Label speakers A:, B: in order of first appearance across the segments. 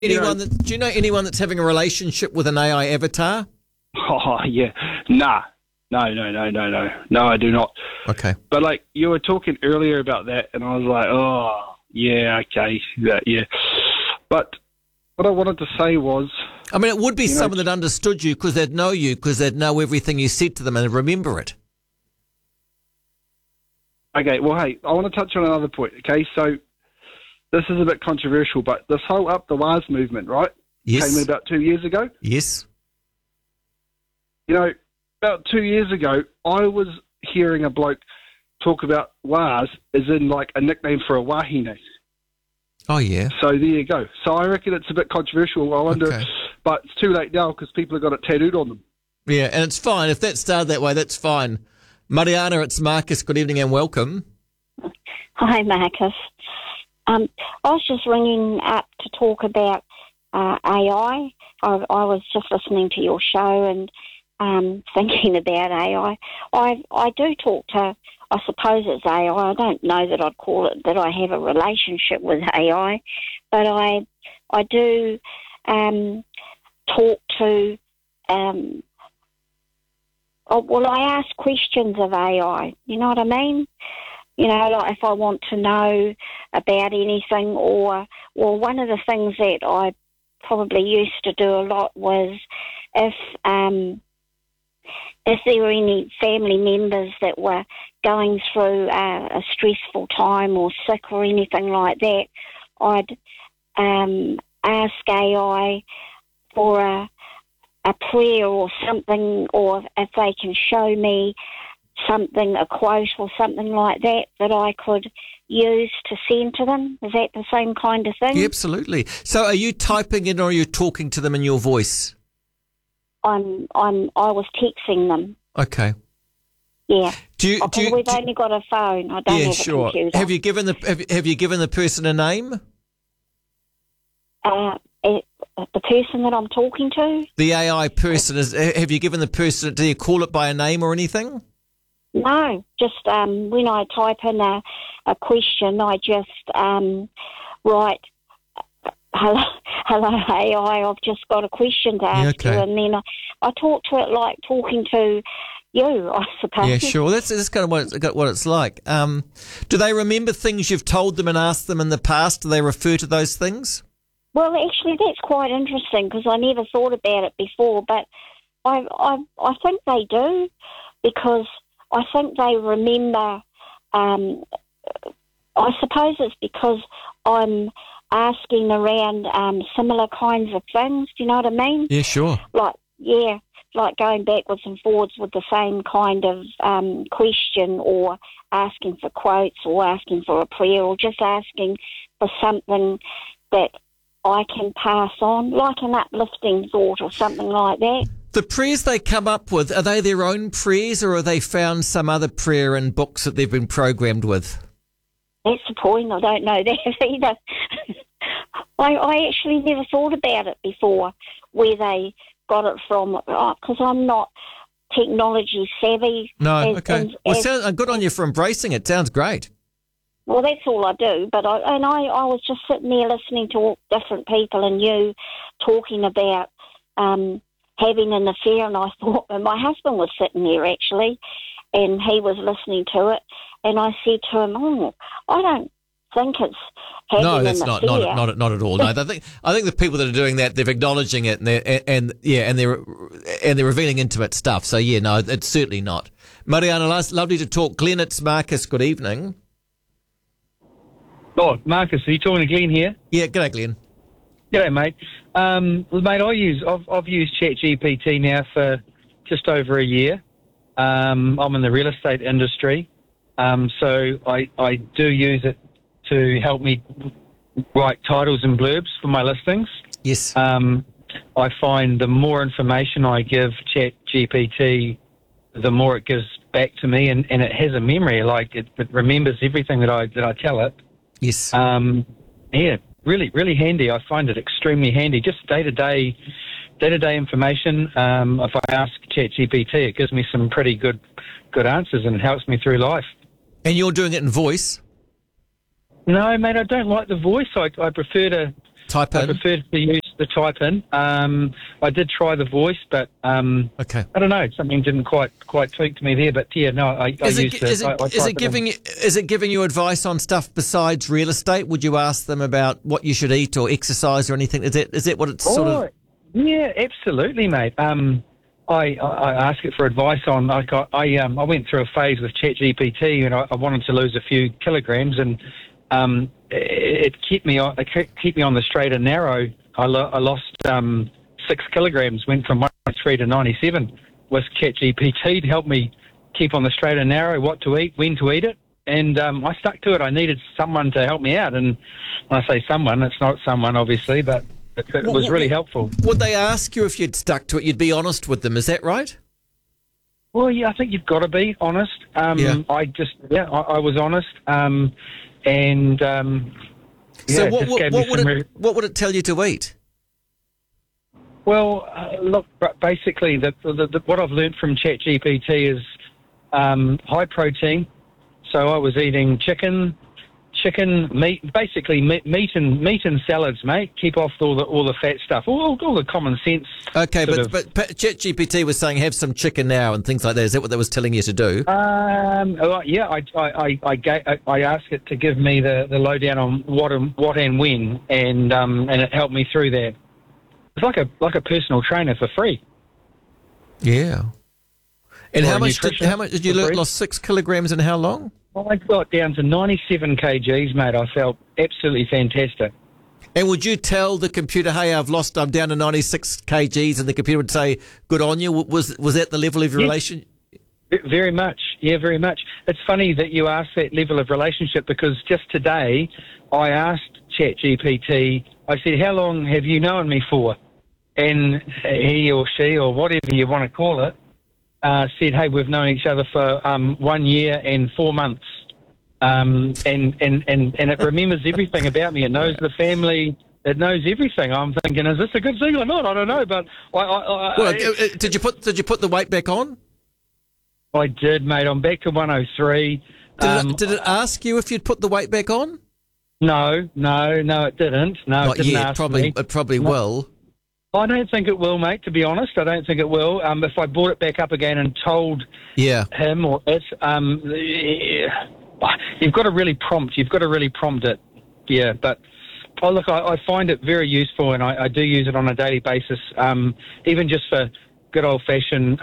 A: Do you know anyone that's having a relationship with an AI avatar?
B: Oh, yeah. Nah. No, I do not.
A: Okay.
B: But, like, you were talking earlier about that, and I was like, oh, yeah, okay, yeah. But what I wanted to say was...
A: I mean, it would be someone that understood you because they'd know you, because they'd know everything you said to them and remember it.
B: Okay, well, hey, I want to touch on another point, okay? So this is a bit controversial, but this whole Up the Waz movement, right?
A: Yes.
B: Came in about 2 years ago.
A: Yes.
B: You know, about 2 years ago, I was hearing a bloke talk about Waz as in, like, a nickname for a wahine.
A: Oh, yeah.
B: So there you go. So I reckon it's a bit controversial. I wonder, but it's too late now because people have got it tattooed on them.
A: Yeah, and it's fine. If that started that way, that's fine. Mariana, it's Marcus. Good evening and welcome.
C: Hi, Marcus. I was just ringing up to talk about AI. I was just listening to your show and thinking about AI. I do talk to, I suppose it's AI. I don't know that I'd call it that I have a relationship with AI, but I do talk to, I ask questions of AI. You know what I mean? You know, like if I want to know about anything one of the things that I probably used to do a lot was if there were any family members that were going through a stressful time or sick or anything like that, I'd ask AI for a prayer or something, or if they can show me something, a quote or something like that I could use to send to them. Is that the same kind of thing?
A: Yeah, absolutely. So are you typing in or are you talking to them in your voice?
C: I was texting them.
A: Okay.
C: Yeah. We've only got a phone. I don't have a computer.
A: Have you given the person a name?
C: The person that I'm talking to?
A: The AI person, have you given the person, do you call it by a name or anything?
C: No, just when I type in a question, I just write, hello AI, I've just got a question to ask you, and then I talk to it like talking to you, I suppose.
A: Yeah, sure. That's kind of what it's like. Do they remember things you've told them and asked them in the past? Do they refer to those things?
C: Well, actually, that's quite interesting because I never thought about it before, but I think they do because I think they remember. I suppose it's because I'm asking around similar kinds of things. Do you know what I mean?
A: Yeah, sure.
C: Like going backwards and forwards with the same kind of question, or asking for quotes, or asking for a prayer, or just asking for something that I can pass on, like an uplifting thought or something like that.
A: The prayers they come up with, are they their own prayers or have they found some other prayer in books that they've been programmed with?
C: That's the point. I don't know that either. I actually never thought about it before, where they got it from, because I'm not technology savvy.
A: No, okay. Well, good on you for embracing it. Sounds great.
C: Well, that's all I do, but I was just sitting there listening to all different people and you talking about having an affair, and I thought, and my husband was sitting there actually, and he was listening to it, and I said to him, I don't think it's having an affair.
A: No, that's not at all. No, I think the people that are doing that, they're acknowledging it, and they're revealing intimate stuff. So yeah, no, it's certainly not. Mariana, lovely to talk. Glenn, it's Marcus. Good evening.
D: Oh, Marcus, are you talking to Glenn here?
A: Yeah, g'day, Glenn.
D: G'day, mate. Mate, I've used ChatGPT now for just over a year. I'm in the real estate industry, so I do use it to help me write titles and blurbs for my listings.
A: Yes.
D: I find the more information I give ChatGPT, the more it gives back to me, and it has a memory. Like it remembers everything that I tell it.
A: Yes.
D: Yeah, really handy. I find it extremely handy. Just day-to-day information. If I ask ChatGPT, it gives me some pretty good answers and helps me through life.
A: And you're doing it in voice?
D: No, mate, I don't like the voice. I prefer
A: Type
D: I
A: in.
D: prefer to use the type in. I did try the voice, but
A: Okay.
D: I don't know. Something didn't quite tweak to me there. But yeah, no, I
A: Is
D: used it.
A: is
D: I
A: it
D: type it in.
A: is it giving you advice on stuff besides real estate? Would you ask them about what you should eat or exercise or anything? Is that what it's sort of?
D: Yeah, absolutely, mate. I ask it for advice on. I went through a phase with ChatGPT, and I wanted to lose a few kilograms, and it kept me on the straight and narrow. I lost 6 kilograms, went from 103 to 97 with ChatGPT to help me keep on the straight and narrow, what to eat, when to eat it, and I stuck to it. I needed someone to help me out, and when I say someone, it's not someone obviously, but it was really helpful.
A: Would they ask you if you'd stuck to it? You'd be honest with them, is that right?
D: Well, yeah, I think you've got to be honest. I was honest,
A: So what would it tell you to eat?
D: Well, look, basically, what I've learned from ChatGPT is high protein. So I was eating chicken, meat, basically meat and salads, mate. Keep off all the fat stuff, all the common sense.
A: Okay, but ChatGPT was saying have some chicken now and things like that. Is that what they was telling you to do?
D: Yeah, I asked it to give me the lowdown on what and when, and it helped me through that. It's like a personal trainer for free.
A: Yeah. And
D: Or
A: how
D: a
A: much did you
D: for
A: lose?
D: free.
A: Lost 6 kilograms in how long?
D: I got down to 97 kgs, mate. I felt absolutely fantastic.
A: And would you tell the computer, hey, I'm down to 96 kgs, and the computer would say, good on you? Was that the level of your relation?
D: Very much. Yeah, very much. It's funny that you asked that level of relationship, because just today I asked ChatGPT, I said, how long have you known me for? And he or she, or whatever you want to call it, said, hey, we've known each other for 1 year and 4 months. And it remembers everything about me. It knows the family. It knows everything. I'm thinking, is this a good thing or not? I don't know. But
A: did you put the weight back on?
D: I did, mate. I'm back to 103.
A: Did it ask you if you'd put the weight back on?
D: No, it didn't. No,
A: Not
D: it didn't
A: yet.
D: ask
A: Probably,
D: me.
A: it probably will.
D: I don't think it will, mate, to be honest. I don't think it will. If I brought it back up again and told him or it, you've got to really prompt. You've got to really prompt it. Yeah, but look, I find it very useful, and I do use it on a daily basis, even just for good old-fashioned,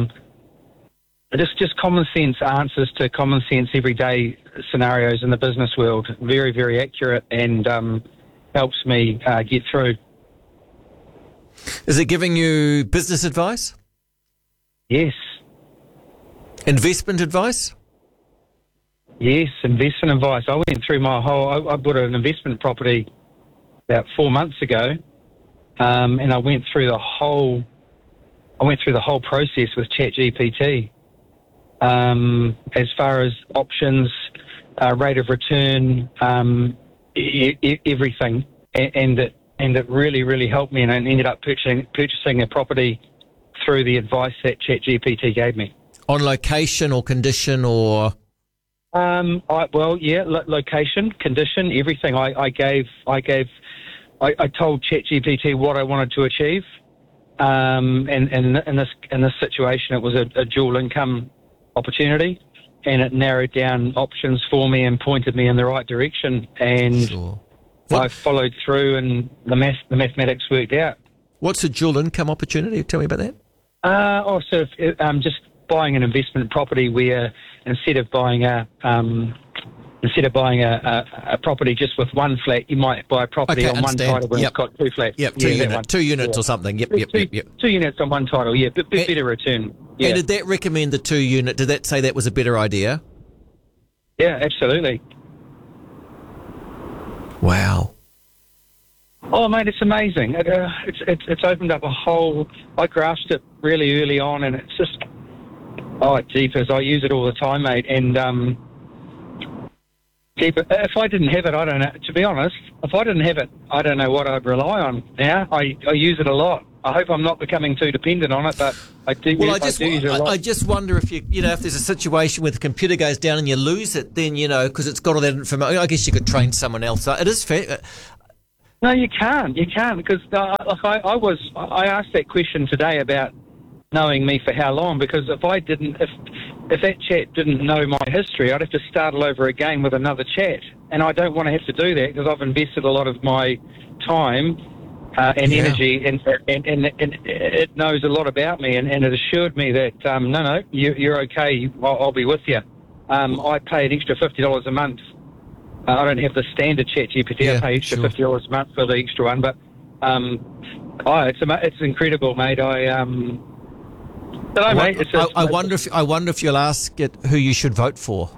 D: just common sense answers to common sense everyday scenarios in the business world. Very, very accurate, and helps me get through.
A: Is it giving you business advice?
D: Yes.
A: Investment advice?
D: Yes, investment advice. I went through I bought an investment property about 4 months ago, and I went through the whole process with ChatGPT, as far as options, rate of return, everything, and it really, really helped me, and I ended up purchasing a property through the advice that ChatGPT gave me.
A: On location or condition or?
D: Location, condition, everything. I told ChatGPT what I wanted to achieve, and in this situation, it was a dual income opportunity, and it narrowed down options for me and pointed me in the right direction, and
A: Sure.
D: I followed through, and the mathematics worked out.
A: What's a dual income opportunity? Tell me about that.
D: Just buying an investment property where instead of buying a property just with one flat, you might buy a property on one title where it's got 2 flats.
A: Yep, two units or something. Yep.
D: 2 units on one title, yeah, but better return. Yeah.
A: And did that recommend the 2 unit? Did that say that was a better idea?
D: Yeah, absolutely.
A: Wow.
D: Oh, mate, it's amazing. It's opened up a whole. I grasped it really early on, and it's just jeepers. I use it all the time, mate. And if I didn't have it, I don't know. To be honest, if I didn't have it, I don't know what I'd rely on. Now I use it a lot. I hope I'm not becoming too dependent on it, but I do.
A: Well,
D: I do use it a lot.
A: I just wonder if if there's a situation where the computer goes down and you lose it, then because it's got all that information. I guess you could train someone else. It is fair.
D: No, you can't. You can't because I asked that question today about knowing me for how long, because if that chat didn't know my history, I'd have to start all over again with another chat, and I don't want to have to do that because I've invested a lot of my time and energy, and it knows a lot about me, and it assured me that no, you're okay. I'll be with you. I pay an extra $50 a month. I don't have the standard ChatGPT. I pay extra $50 a month for the extra one, but it's incredible, mate. I
A: wonder if you'll ask it who you should vote for.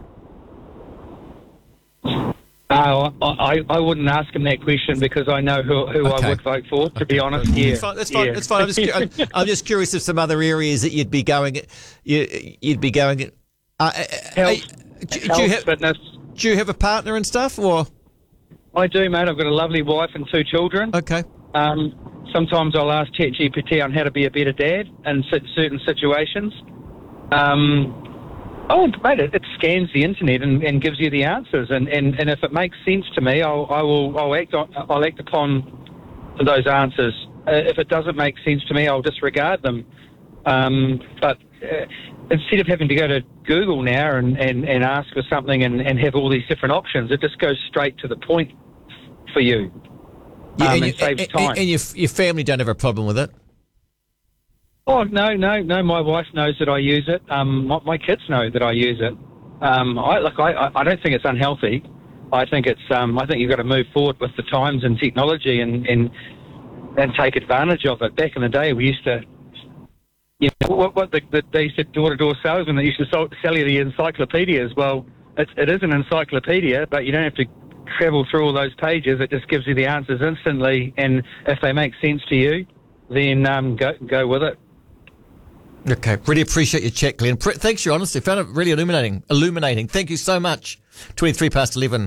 D: I wouldn't ask him that question because I know who I would vote for. To be honest,
A: That's fine. That's fine. I'm just curious if some other areas that you'd be going. You'd be going.
D: Health, fitness.
A: Do you have a partner and stuff, or?
D: I do, mate. I've got a lovely wife and 2 children.
A: Okay.
D: Sometimes I'll ask ChatGPT on how to be a better dad in certain situations. Mate, it scans the internet and gives you the answers, and if it makes sense to me, I'll act upon those answers. If it doesn't make sense to me, I'll disregard them. But instead of having to go to Google now and ask for something and have all these different options, it just goes straight to the point for you. And saves time.
A: And your family don't have a problem with it?
D: Oh, no. My wife knows that I use it. My kids know that I use it. I don't think it's unhealthy. I think I think you've got to move forward with the times and technology and take advantage of it. Back in the day, we used to, they used to door-to-door salesmen that used to sell you the encyclopedias. Well, it is an encyclopedia, but you don't have to travel through all those pages. It just gives you the answers instantly, and if they make sense to you, then go with it.
A: Okay, really appreciate your chat, Glenn. Thanks for your honesty. Found it really illuminating. Thank you so much. 23 past 11.